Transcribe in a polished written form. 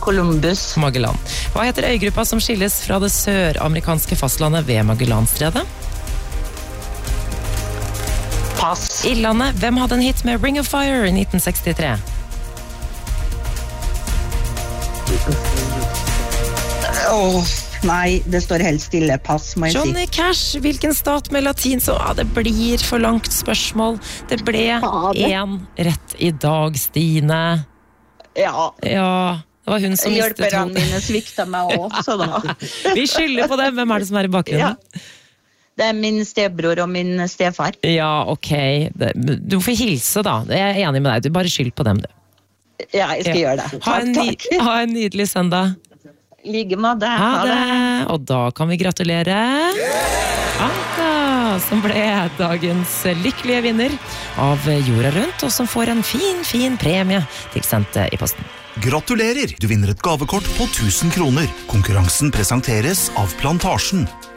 Columbus. Magellan. Hva heter øygruppa som skilles fra det søramerikanske fastlandet ved Magellanstredet? Pass. Ildlandet. Hvem hadde en hit med Ring of Fire i 1963? Nei, det står helt stille. Pass, må jeg Johnny Cash. Hvilken stat med latin? Så det blir for langt spørsmål. Det ble 1 rett i dag, Stine. Ja. Ja, det var hun som mistet Hjelperne mine svikta meg også, da. Vi skylder på dem. Hvem er det som er i bakgrunnen? Ja. Det er min stebror og min stefar. Ja, ok. Du får hilse, da. Jeg er enig med deg. Du bare skyld på dem, du. Ja, jeg skal gjøre det. Takk. Ha en nydelig søndag. Like måte. Ha det. Og da kan vi gratulere Anka, som ble dagens lykkelige vinner av Jorda Rundt, og som får en fin premie tilsendt i posten. Gratulerer! Du vinner et gavekort på 1000 kroner. Konkurransen presenteres av Plantasjen.